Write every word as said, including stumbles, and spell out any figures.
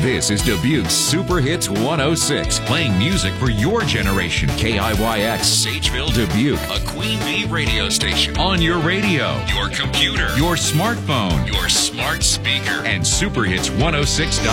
This is Dubuque's Super Hits one oh six, playing music for your generation. K I Y X, Sageville, Dubuque, a Queen Bee radio station. On your radio, your computer, your smartphone, your smart speaker, and Super Hits one oh six.